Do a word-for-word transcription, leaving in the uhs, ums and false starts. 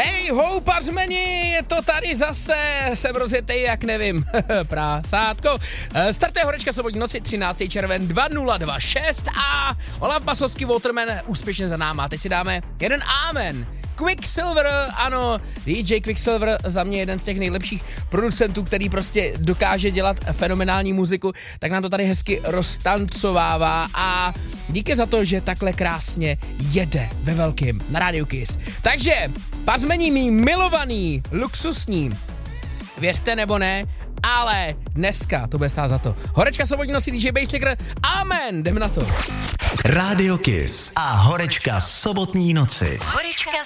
Hej, houpařmeni, je to tady zase, jsem rozjetej, jak nevím, prasátko. Startuje horečka sobotní noci, třináctého červen dva nula dva šest a Olaf Masovský Waterman úspěšně za náma. Teď si dáme jeden amen. Quicksilver, ano, D J Quicksilver za mě jeden z těch nejlepších producentů, který prostě dokáže dělat fenomenální muziku, tak nám to tady hezky roztancovává a díky za to, že takhle krásně jede ve velkým na Radio Kiss. Takže, pařmení mý milovaný, luxusní, věřte nebo ne, ale dneska to bude stát za to. Horečka sobotní noci, D J Basslicker, amen, jdeme na to. Radio Kiss a horečka sobotní noci. Horečka